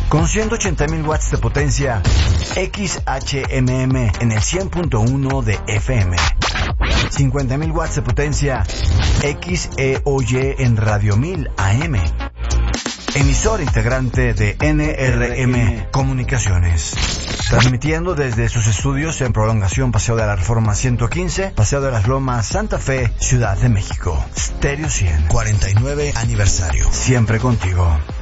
con 180.000 watts de potencia, XHMM en el 100.1 de FM, 50.000 watts de potencia, XEOY en Radio 1000 AM, emisor integrante de NRM Comunicaciones, transmitiendo desde sus estudios en Prolongación Paseo de la Reforma 115, Paseo de las Lomas, Santa Fe, Ciudad de México. Stereo 100, 49 aniversario. Siempre contigo.